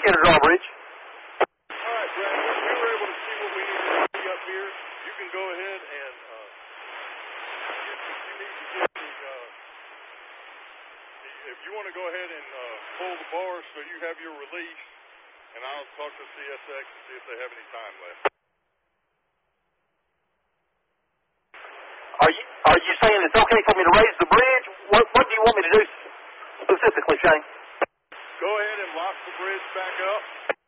Skinner Drawbridge. All right, Brad, we were able to see what we needed to see up here. You can go ahead and if you want to go ahead and pull the bars so you have your release, and I'll talk to CSX and see if they have any time left. Are you saying it's okay for me to raise the bridge? What do you want me to do specifically, Shane? Go ahead and lock the bridge back up.